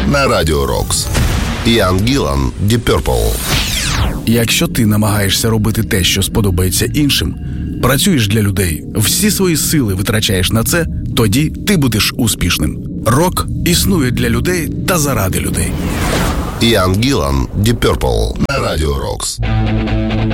на Радіо Рокс. Ян Гілан, Deep Purple. Якщо ти намагаєшся робити те, що сподобається іншим, працюєш для людей, всі свої сили витрачаєш на це, тоді ти будеш успішним. Рок існує для людей та заради людей. Ян Гілан, Deep Purple на Радіо Рокс.